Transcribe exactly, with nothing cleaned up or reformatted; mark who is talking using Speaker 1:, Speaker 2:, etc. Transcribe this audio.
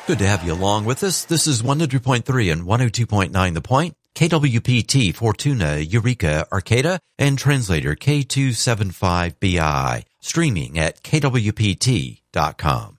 Speaker 1: Good to have you along with us. This is one hundred point three and one oh two point nine The Point, K W P T Fortuna, Eureka, Arcata, and translator K two seven five B I, streaming at K W P T dot com.